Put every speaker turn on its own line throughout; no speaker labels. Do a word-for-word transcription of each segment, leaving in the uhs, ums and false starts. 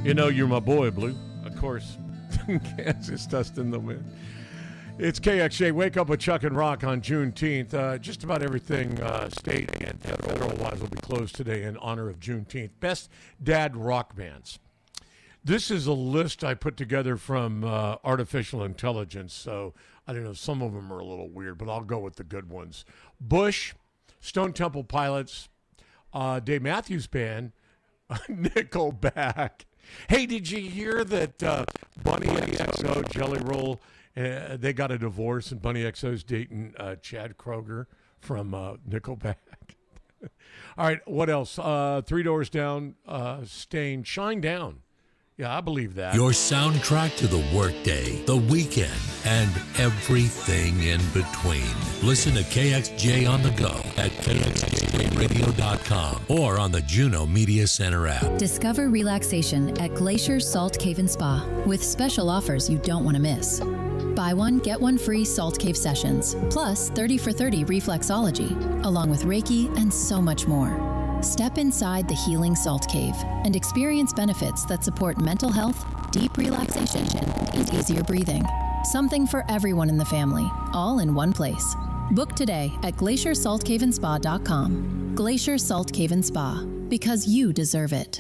You know you're my boy, Blue. Of course, Kansas Dustin the man. It's K X J. Wake Up with Chuck and Rock on Juneteenth. Uh, just about everything uh, state and federal-wise will be closed today in honor of Juneteenth. Best dad rock bands. This is a list I put together from uh, artificial intelligence, so I don't know, some of them are a little weird, but I'll go with the good ones. Bush, Stone Temple Pilots, uh, Dave Matthews Band, Nickelback. Hey, did you hear that uh, Bunny X O, Jelly Roll, uh, they got a divorce and Bunny X O's dating uh, Chad Kroger from uh, Nickelback? All right, what else? Uh, Three Doors Down, uh, Stain, Shine Down. Yeah, I believe that.
Your soundtrack to the workday, the weekend, and everything in between. Listen to K X J on the go at K X J radio dot com or on the Juno Media Center app.
Discover relaxation at Glacier Salt Cave and Spa with special offers you don't want to miss. Buy one, get one free Salt Cave sessions, plus thirty for thirty reflexology, along with Reiki and so much more. Step inside the healing Salt Cave and experience benefits that support mental health, deep relaxation, and easier breathing. Something for everyone in the family, all in one place. Book today at glacier salt cave and spa dot com. Glacier Salt Cave and Spa, because you deserve it.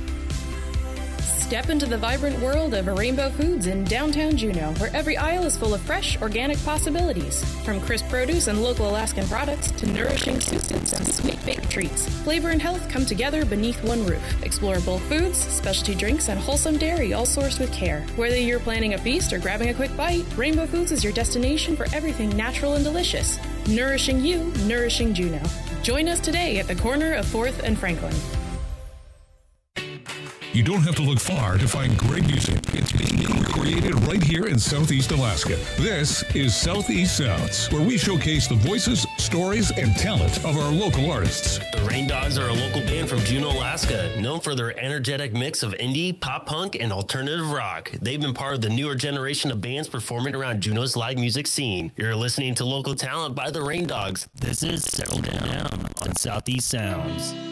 Step into the vibrant world of Rainbow Foods in downtown Juneau, where every aisle is full of fresh, organic possibilities. From crisp produce and local Alaskan products to nourishing soups and sweet-baked treats, flavor and health come together beneath one roof. Explore bulk foods, specialty drinks, and wholesome dairy, all sourced with care. Whether you're planning a feast or grabbing a quick bite, Rainbow Foods is your destination for everything natural and delicious. Nourishing you, nourishing Juneau. Join us today at the corner of fourth and Franklin.
You don't have to look far to find great music. It's being created right here in Southeast Alaska. This is Southeast Sounds, where we showcase the voices, stories, and talent of our local artists.
The Rain Dogs are a local band from Juneau, Alaska, known for their energetic mix of indie, pop punk, and alternative rock. They've been part of the newer generation of bands performing around Juneau's live music scene. You're listening to local talent by the Rain Dogs. This is Settle Down on Southeast Sounds.